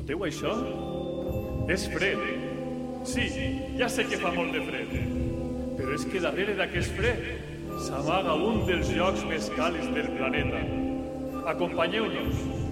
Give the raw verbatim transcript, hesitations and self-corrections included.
Noteu això? És fred. Sí, ja sé que fa molt de fred. Però és que darrere d'aquest fred s'amaga un dels llocs més càlids del planeta. Acompanyeu-nos.